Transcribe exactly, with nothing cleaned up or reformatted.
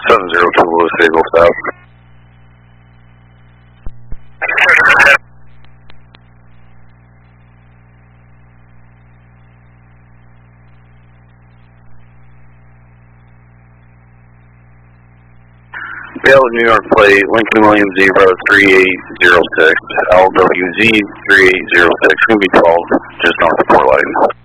seven zero two Louis Eagle South. L New York plate, Lincoln William Zebra three eight zero six, L W Z three eight zero six, going to be twelve, just north of Fort Light.